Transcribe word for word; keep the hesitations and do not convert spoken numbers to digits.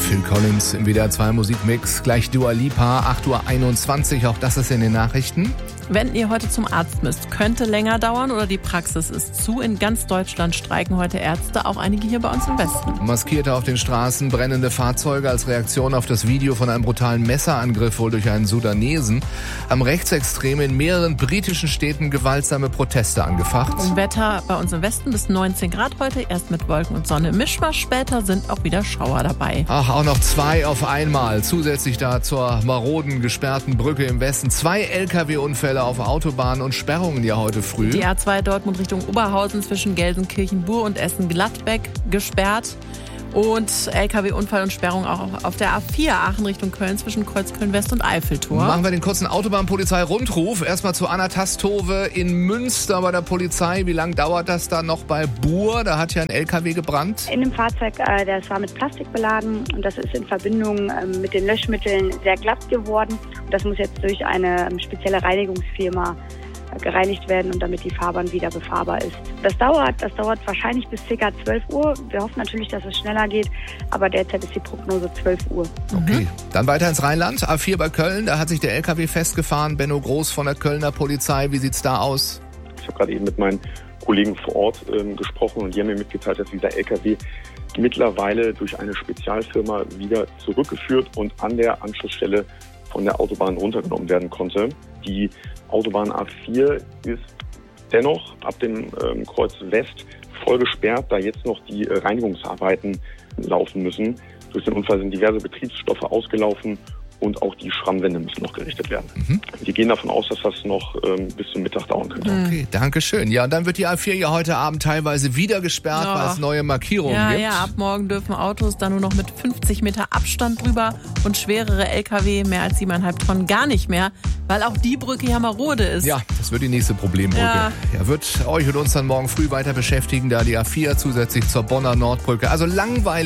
Phil Collins im W D R zwei Musikmix. Gleich Dua Lipa, acht Uhr einundzwanzig. Auch das ist in den Nachrichten. Wenn ihr heute zum Arzt müsst, könnte länger dauern oder die Praxis ist zu. In ganz Deutschland streiken heute Ärzte, auch einige hier bei uns im Westen. Maskierte auf den Straßen, brennende Fahrzeuge als Reaktion auf das Video von einem brutalen Messerangriff wohl durch einen Sudanesen. Haben Rechtsextreme in mehreren britischen Städten gewaltsame Proteste angefacht. Im Wetter bei uns im Westen bis neunzehn Grad heute, erst mit Wolken und Sonne im Mischmasch. Später sind auch wieder Schauer dabei. Ach, auch noch zwei auf einmal. Zusätzlich da zur maroden, gesperrten Brücke im Westen. Zwei L K W-Unfälle auf Autobahnen und Sperrungen ja heute früh. Die A zwei Dortmund Richtung Oberhausen zwischen Gelsenkirchen-Bur und Essen-Gladbeck gesperrt. Und L K W-Unfall und Sperrung auch auf der A vier Aachen Richtung Köln zwischen Kreuzköln-West und Eiffeltor. Machen wir den kurzen Autobahnpolizei-Rundruf. Erstmal zu Anna Tastove in Münster bei der Polizei. Wie lange dauert das da noch bei Bur? Da hat ja ein L K W gebrannt. In dem Fahrzeug, äh, das war mit Plastik beladen und das ist in Verbindung äh, mit den Löschmitteln sehr glatt geworden. Und das muss jetzt durch eine ähm, spezielle Reinigungsfirma gereinigt werden und damit die Fahrbahn wieder befahrbar ist. Das dauert, das dauert wahrscheinlich bis ca. zwölf Uhr. Wir hoffen natürlich, dass es schneller geht, aber derzeit ist die Prognose zwölf Uhr. Okay, dann weiter ins Rheinland. A vier bei Köln, da hat sich der L K W festgefahren. Benno Groß von der Kölner Polizei, wie sieht's da aus? Ich habe gerade eben mit meinen Kollegen vor Ort ähm, gesprochen und die haben mir mitgeteilt, dass dieser L K W mittlerweile durch eine Spezialfirma wieder zurückgeführt und an der Anschlussstelle von der Autobahn runtergenommen werden konnte. Die Autobahn A vier ist dennoch ab dem ähm, Kreuz West voll gesperrt, da jetzt noch die äh, Reinigungsarbeiten laufen müssen. Durch den Unfall sind diverse Betriebsstoffe ausgelaufen und auch die Schrammwände müssen noch gerichtet werden. Mhm. Wir gehen davon aus, dass das noch ähm, bis zum Mittag dauern könnte. Okay, danke schön. Ja, und dann wird die A vier ja heute Abend teilweise wieder gesperrt, oh. weil es neue Markierungen ja, gibt. Ja, ab morgen dürfen Autos da nur noch mit fünfzig Meter Abstand drüber und schwerere L K W mehr als siebeneinhalb Tonnen gar nicht mehr, weil auch die Brücke ja marode ist. Ja, das wird die nächste Problembrücke. Ja. ja, wird euch und uns dann morgen früh weiter beschäftigen, da die A vier zusätzlich zur Bonner Nordbrücke. Also langweilig.